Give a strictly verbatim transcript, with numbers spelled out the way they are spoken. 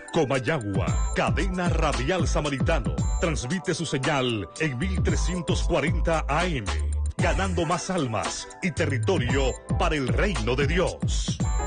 Comayagua, cadena radial Samaritano, transmite su señal en mil trescientos cuarenta A M, ganando más almas y territorio para el reino de Dios.